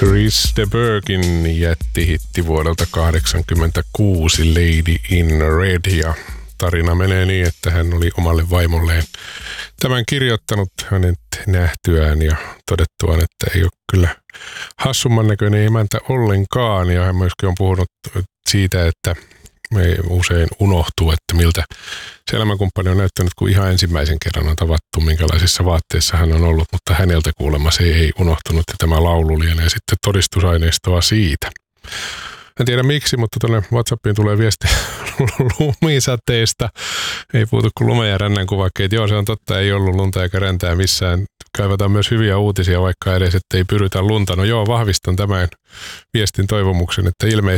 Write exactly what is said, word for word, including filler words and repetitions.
Chris de Burghin jättihitti vuodelta kahdeksankymmentäkuusi Lady in Red, ja tarina menee niin, että hän oli omalle vaimolleen tämän kirjoittanut hänet nähtyään ja todettuaan, että ei ole kyllä hassumman näköinen emäntä ollenkaan, ja hän myöskin on puhunut siitä, että me usein unohtuu, että miltä se elämänkumppani on näyttänyt, kun ihan ensimmäisen kerran on tavattu, minkälaisissa vaatteissa hän on ollut, mutta häneltä kuulemma se ei unohtunut, ja tämä laulu lienee sitten todistusaineistoa siitä. En tiedä miksi, mutta tuonne WhatsAppiin tulee viesti lumisateesta. Ei puutu kuin lumen ja rännän kuvakkeet. Joo, se on totta, ei ollut lunta eikä räntää missään. Kaivataan myös hyviä uutisia, vaikka edes, ettei pyrytä lunta. No joo, vahvistan tämän viestin toivomuksen, että ilmeisesti